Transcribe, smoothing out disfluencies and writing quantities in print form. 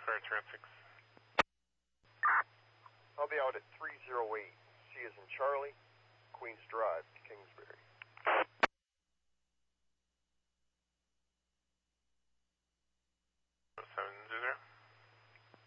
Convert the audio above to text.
Clearance Ramp 6. I'll be out at 308. C is in Charlie, Queens Drive, Kingsbury.